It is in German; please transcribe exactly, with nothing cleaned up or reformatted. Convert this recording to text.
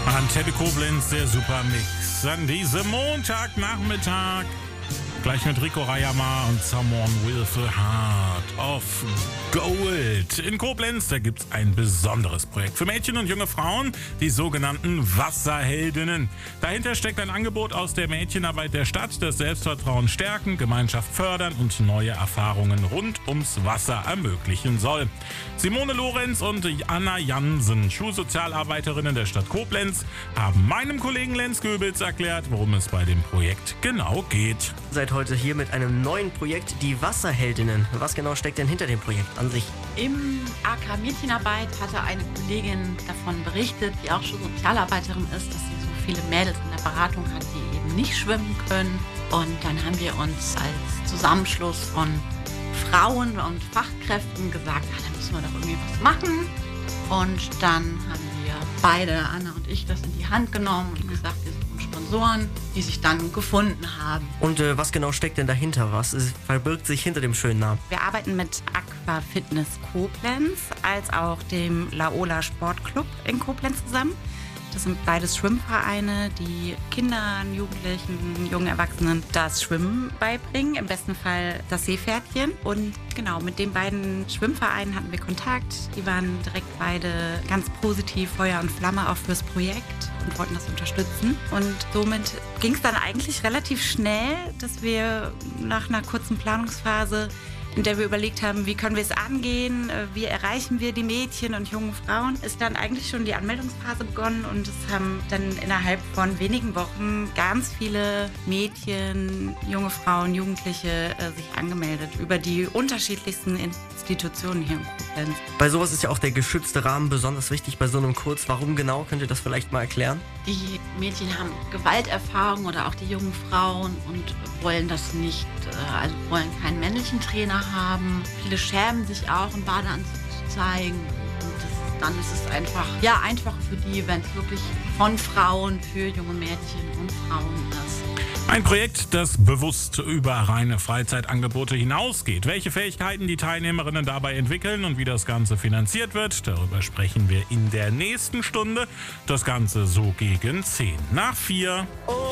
Antenne Koblenz, der Supermix an diesem Montagnachmittag. Gleich mit Rico Rayama und Someone with a Heart of Gold. In Koblenz, da gibt es ein besonderes Projekt für Mädchen und junge Frauen, die sogenannten Wasserheldinnen. Dahinter steckt ein Angebot aus der Mädchenarbeit der Stadt, das Selbstvertrauen stärken, Gemeinschaft fördern und neue Erfahrungen rund ums Wasser ermöglichen soll. Simone Lorenz und Anna Jansen, Schulsozialarbeiterinnen der Stadt Koblenz, haben meinem Kollegen Lenz Göbels erklärt, worum es bei dem Projekt genau geht. Seid heute hier mit einem neuen Projekt, die Wasserheldinnen. Was genau steckt denn hinter dem Projekt an sich? Im A K Mädchenarbeit hatte eine Kollegin davon berichtet, die auch schon Sozialarbeiterin ist, dass sie so viele Mädels in der Beratung hat, die eben nicht schwimmen können. Und dann haben wir uns als Zusammenschluss von Frauen und Fachkräften gesagt, ah, da müssen wir doch irgendwie was machen. Und dann haben wir beide, Anna und ich, das in die Hand genommen und gesagt, wir suchen Sponsoren, die sich dann gefunden haben. Und äh, was genau steckt denn dahinter? Was ist, verbirgt sich hinter dem schönen Namen? Wir arbeiten mit Aqua Fitness Koblenz als auch dem Laola Sportclub in Koblenz zusammen. Das sind beides Schwimmvereine, die Kindern, Jugendlichen, jungen Erwachsenen das Schwimmen beibringen, im besten Fall das Seepferdchen. Und genau, mit den beiden Schwimmvereinen hatten wir Kontakt. Die waren direkt beide ganz positiv, Feuer und Flamme auch fürs Projekt und wollten das unterstützen. Und somit ging es dann eigentlich relativ schnell, dass wir nach einer kurzen Planungsphase, in der wir überlegt haben, wie können wir es angehen, wie erreichen wir die Mädchen und jungen Frauen, ist dann eigentlich schon die Anmeldungsphase begonnen und es haben dann innerhalb von wenigen Wochen ganz viele Mädchen, junge Frauen, Jugendliche äh, sich angemeldet über die unterschiedlichsten Institutionen hier in Koblenz. Bei sowas ist ja auch der geschützte Rahmen besonders wichtig bei so einem Kurs. Warum genau? Könnt ihr das vielleicht mal erklären? Die Mädchen haben Gewalterfahrung oder auch die jungen Frauen und wollen das nicht, also wollen keinen männlichen Trainer haben. Viele schämen sich auch, einen Badeanzug zu zeigen. Und das ist, dann ist es einfach, ja, einfacher für die, wenn es wirklich von Frauen für junge Mädchen und Frauen ist. Ein Projekt, das bewusst über reine Freizeitangebote hinausgeht. Welche Fähigkeiten die Teilnehmerinnen dabei entwickeln und wie das Ganze finanziert wird, darüber sprechen wir in der nächsten Stunde. Das Ganze so gegen zehn nach vier.